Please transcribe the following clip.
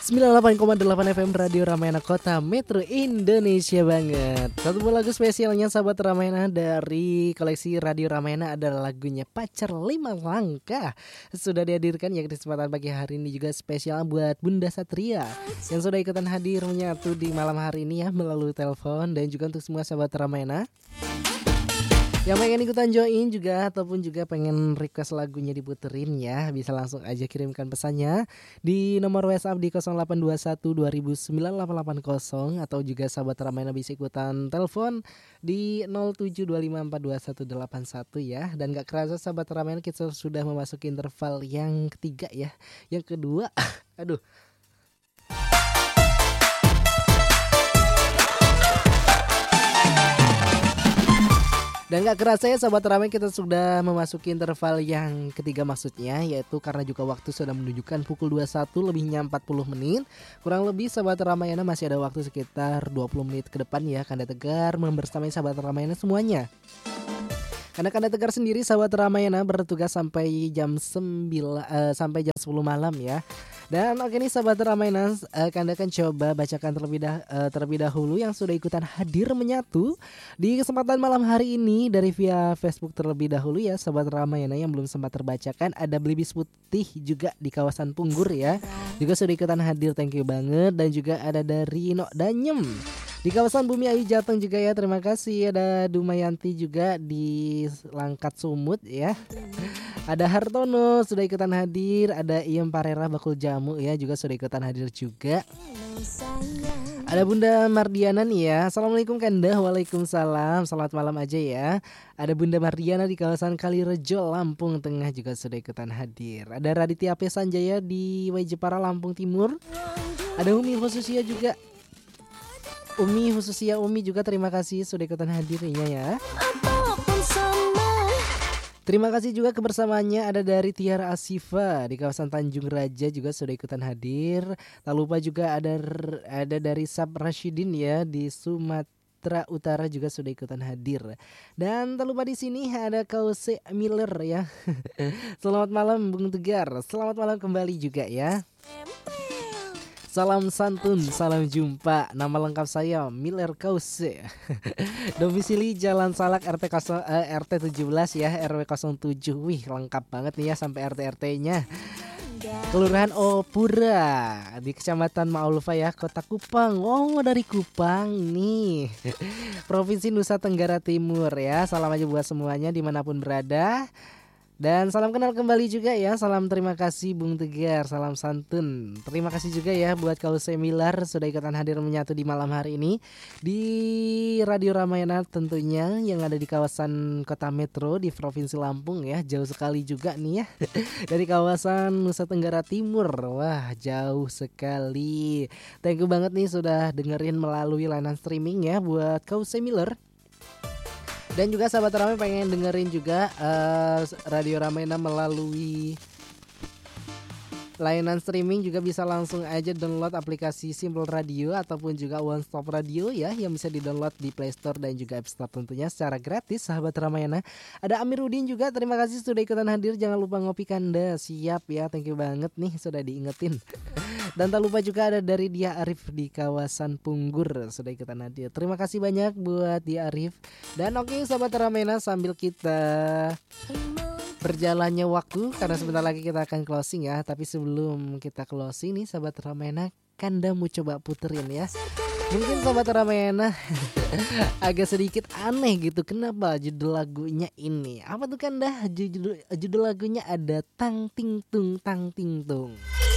98,8 FM Radio Ramayana Kota Metro Indonesia banget. Satu buah lagu spesialnya sahabat Ramayana dari koleksi Radio Ramayana adalah lagunya Pacar 5 Langkah. Sudah dihadirkan ya kesempatan pagi hari ini juga spesial buat Bunda Satria yang sudah ikutan hadir menyatu di malam hari ini ya melalui telepon, dan juga untuk semua sahabat Ramayana yang pengen ikutan join juga ataupun juga pengen request lagunya diputerin ya, bisa langsung aja kirimkan pesannya di nomor WhatsApp di 0821 20098880, atau juga sahabat Ramayana bisa ikutan telepon di 0725421181 ya. Dan gak kerasa sahabat Ramayana kita sudah memasuki interval yang ketiga ya. Yang kedua aduh. Dan gak kerasa ya sahabat Ramayana kita sudah memasuki interval yang ketiga maksudnya, yaitu karena juga waktu sudah menunjukkan pukul 21 lebihnya 40 menit. Kurang lebih sahabat Ramayana masih ada waktu sekitar 20 menit ke depan ya Kanda Tegar membersamai sahabat Ramayana semuanya. Karena Kanda Tegar sendiri sahabat Ramayana bertugas sampai jam 10 malam ya. Dan oke nih sahabat Ramayana, Kanda akan coba bacakan terlebih dahulu yang sudah ikutan hadir menyatu di kesempatan malam hari ini dari via Facebook terlebih dahulu ya sahabat Ramayana. Yang belum sempat terbacakan ada Belibis Putih juga di kawasan Punggur ya, juga sudah ikutan hadir, thank you banget. Dan juga ada dari Nok Danyem di kawasan Bumi Ayu Jateng juga ya, terima kasih. Ada Dumayanti juga di Langkat Sumut ya. Ada Hartono sudah ikutan hadir, ada Iem Parera Bakul Jamu ya juga sudah ikutan hadir juga. Ada Bunda Mardiana nih ya. Assalamualaikum Kanda. Waalaikumsalam. Selamat malam aja ya. Ada Bunda Mardiana di kawasan Kalirejo Lampung Tengah juga sudah ikutan hadir. Ada Raditya P Sanjaya di Waijepara Lampung Timur. Ada Umi Khususia juga. Umi juga terima kasih sudah ikutan hadirnya ya. Terima kasih juga kebersamaannya ada dari Tiara Asifa di kawasan Tanjung Raja juga sudah ikutan hadir. Tak lupa juga ada dari Sab Rashidin ya di Sumatera Utara juga sudah ikutan hadir. Dan tak lupa di sini ada Kause Miller ya. Selamat malam Bung Tegar. Selamat malam kembali juga ya. Salam santun, salam jumpa. Nama lengkap saya Miller Kause. Domisili Jalan Salak RT 17 ya, RW 07. Wih, lengkap banget nih ya sampai RT-RT-nya. Kelurahan Opura di Kecamatan Maulfa ya, Kota Kupang. Oh, dari Kupang nih. Provinsi Nusa Tenggara Timur ya. Salam aja buat semuanya dimanapun berada. Dan salam kenal kembali juga ya. Salam terima kasih Bung Tegar, salam santun. Terima kasih juga ya buat Kause Miller sudah ikutan hadir menyatu di malam hari ini di Radio Ramayana tentunya yang ada di kawasan Kota Metro di Provinsi Lampung ya. Jauh sekali juga nih ya. Dari kawasan Nusa Tenggara Timur. Wah, jauh sekali. Thank you banget nih sudah dengerin melalui layanan streaming ya buat Kause Miller. Dan juga sahabat Ramai pengen dengerin juga Radio Ramayana melalui layanan streaming juga bisa langsung aja download aplikasi Simple Radio ataupun juga One Stop Radio ya, yang bisa di-download di Play Store dan juga App Store tentunya secara gratis sahabat Ramayana. Ada Amiruddin juga, terima kasih sudah ikutan hadir. Jangan lupa ngopi Kanda, siap ya, thank you banget nih sudah diingetin. Dan tak lupa juga ada dari Dia Arif di kawasan Punggur sudah ikutan hadir. Terima kasih banyak buat Dia Arif. Dan oke sahabat Ramayana, sambil kita berjalannya waktu karena sebentar lagi kita akan closing ya. Tapi sebelum kita closing nih sahabat Ramayana, Kanda mau coba puterin ya. Mungkin sahabat Ramayana agak sedikit aneh gitu, kenapa judul lagunya ini. Apa tuh Kanda? Judul lagunya ada Tang Ting Tung Tang Ting Tung.